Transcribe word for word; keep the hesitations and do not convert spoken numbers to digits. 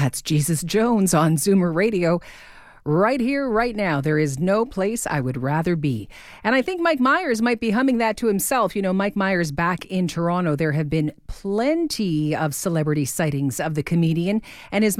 That's Jesus Jones on Zoomer Radio. Right here, right now, there is no place I would rather be. And I think Mike Myers might be humming that to himself. You know, Mike Myers back in Toronto. There have been plenty of celebrity sightings of the comedian and his